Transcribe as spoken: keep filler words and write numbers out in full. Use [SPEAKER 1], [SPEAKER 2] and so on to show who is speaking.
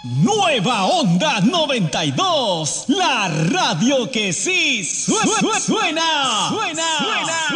[SPEAKER 1] Nueva Onda noventa y dos, la radio que sí suena, suena, suena, suena.